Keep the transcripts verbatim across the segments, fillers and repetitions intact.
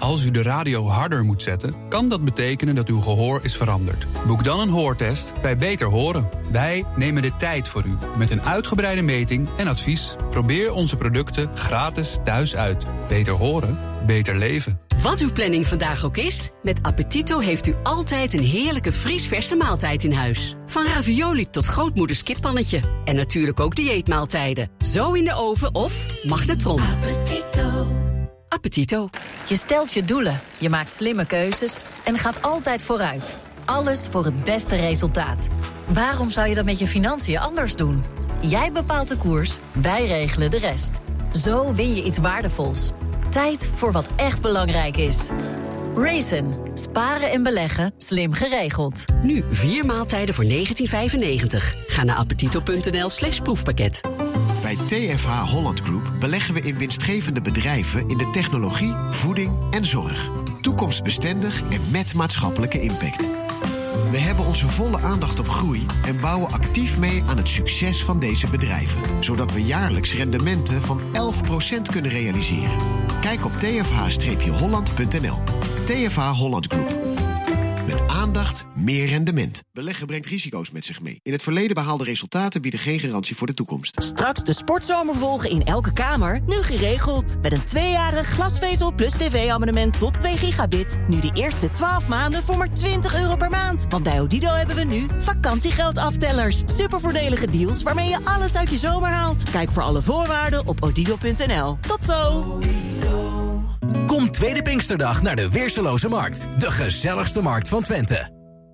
Als u de radio harder moet zetten, kan dat betekenen dat uw gehoor is veranderd. Boek dan een hoortest bij Beter Horen. Wij nemen de tijd voor u met een uitgebreide meting en advies. Probeer onze producten gratis thuis uit. Beter horen, beter leven. Wat uw planning vandaag ook is, met Appetito heeft u altijd een heerlijke vriesverse maaltijd in huis. Van ravioli tot grootmoeders kippannetje. En natuurlijk ook dieetmaaltijden. Zo in de oven of magnetron. Appetito. Appetito. Je stelt je doelen, je maakt slimme keuzes en gaat altijd vooruit. Alles voor het beste resultaat. Waarom zou je dat met je financiën anders doen? Jij bepaalt de koers, wij regelen de rest. Zo win je iets waardevols. Tijd voor wat echt belangrijk is. Raisin. Sparen en beleggen. Slim geregeld. Nu vier maaltijden voor negentien vijfennegentig. Ga naar appetito.nl slash proefpakket. Bij T F H Holland Group beleggen we in winstgevende bedrijven in de technologie, voeding en zorg. Toekomstbestendig en met maatschappelijke impact. We hebben onze volle aandacht op groei en bouwen actief mee aan het succes van deze bedrijven. Zodat we jaarlijks rendementen van elf procent kunnen realiseren. Kijk op t f h holland punt n l. T F H Holland Group. Met aandacht, meer rendement. Beleggen brengt risico's met zich mee. In het verleden behaalde resultaten bieden geen garantie voor de toekomst. Straks de sportzomer volgen in elke kamer, nu geregeld. Met een tweejarig glasvezel plus tv-abonnement tot twee gigabit. Nu de eerste twaalf maanden voor maar twintig euro per maand. Want bij Odido hebben we nu vakantiegeldaftelers. Supervoordelige deals waarmee je alles uit je zomer haalt. Kijk voor alle voorwaarden op odido punt n l. Tot zo! Kom tweede Pinksterdag naar de Weerseloze Markt. De gezelligste markt van Twente.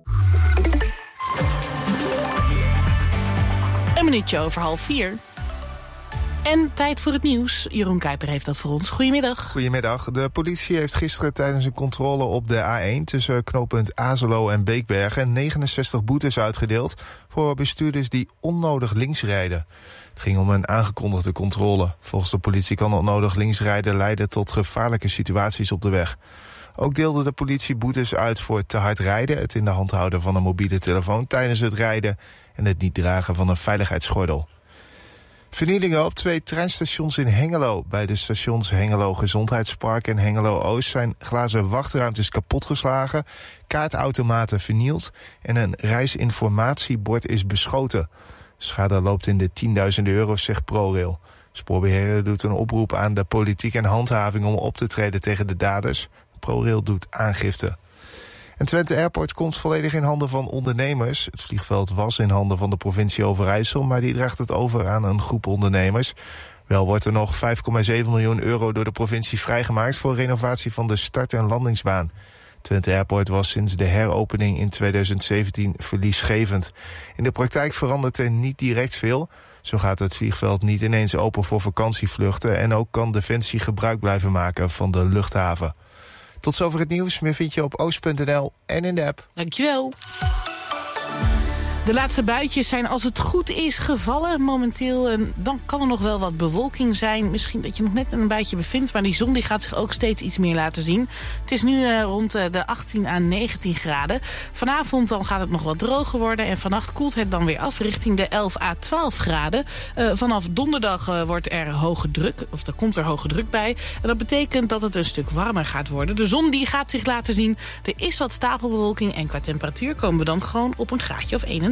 Een minuutje over half vier. En tijd voor het nieuws. Jeroen Kuiper heeft dat voor ons. Goedemiddag. Goedemiddag. De politie heeft gisteren tijdens een controle op de A één... tussen knooppunt Azelo en Beekbergen negenenzestig boetes uitgedeeld voor bestuurders die onnodig links rijden. Het ging om een aangekondigde controle. Volgens de politie kan onnodig linksrijden leiden tot gevaarlijke situaties op de weg. Ook deelde de politie boetes uit voor te hard rijden, het in de hand houden van een mobiele telefoon tijdens het rijden en het niet dragen van een veiligheidsgordel. Vernielingen op twee treinstations in Hengelo. Bij de stations Hengelo Gezondheidspark en Hengelo Oost zijn glazen wachtruimtes kapotgeslagen, kaartautomaten vernield en een reisinformatiebord is beschoten. Schade loopt in de tienduizenden euro's, zegt ProRail. Spoorbeheerder doet een oproep aan de politiek en handhaving om op te treden tegen de daders. ProRail doet aangifte. En Twente Airport komt volledig in handen van ondernemers. Het vliegveld was in handen van de provincie Overijssel, maar die draagt het over aan een groep ondernemers. Wel wordt er nog vijf komma zeven miljoen euro door de provincie vrijgemaakt voor renovatie van de start- en landingsbaan. Twente Airport was sinds de heropening in tweeduizend zeventien verliesgevend. In de praktijk verandert er niet direct veel. Zo gaat het vliegveld niet ineens open voor vakantievluchten en ook kan Defensie gebruik blijven maken van de luchthaven. Tot zover het nieuws. Meer vind je op oost punt n l en in de app. Dankjewel. De laatste buitjes zijn als het goed is gevallen momenteel. En dan kan er nog wel wat bewolking zijn. Misschien dat je nog net een buitje bevindt. Maar die zon die gaat zich ook steeds iets meer laten zien. Het is nu uh, rond uh, de achttien à negentien graden. Vanavond dan gaat het nog wat droger worden. En vannacht koelt het dan weer af richting de elf à twaalf graden. Uh, vanaf donderdag uh, wordt er hoge druk. Of er komt er hoge druk bij. En dat betekent dat het een stuk warmer gaat worden. De zon die gaat zich laten zien. Er is wat stapelbewolking. En qua temperatuur komen we dan gewoon op een graadje of eenentwintig.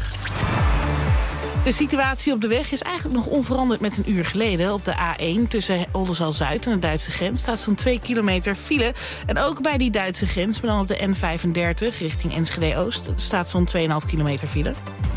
De situatie op de weg is eigenlijk nog onveranderd met een uur geleden. Op de A één tussen Oldenzaal-Zuid en de Duitse grens staat zo'n twee kilometer file. En ook bij die Duitse grens, maar dan op de N vijfendertig richting Enschede-Oost staat zo'n twee komma vijf kilometer file.